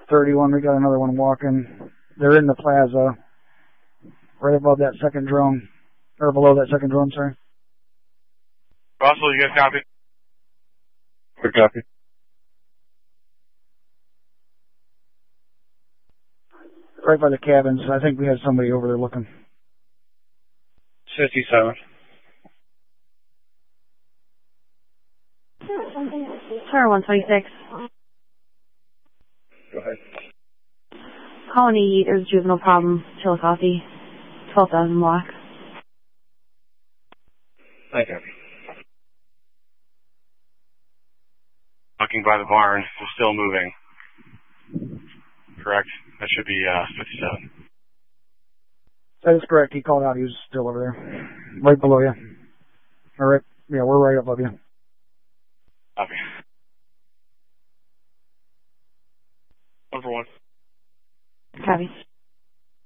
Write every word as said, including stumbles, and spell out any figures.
thirty-one, we got another one walking. They're in the plaza, right above that second drone, or below that second drone, sorry. Russell, you guys copy? Quick copy. Right by the cabins. I think we had somebody over there looking. fifty-seven. Tower one twenty-six. Go ahead. Colony, there's a juvenile problem. Chillicothe. twelve thousand block. Thank you. Walking by the barn, we're still moving. Correct. That should be uh, fifty-seven. That is correct. He called out. He was still over there. Right below you. All right. Yeah, we're right above you. Copy. One for one. Copy.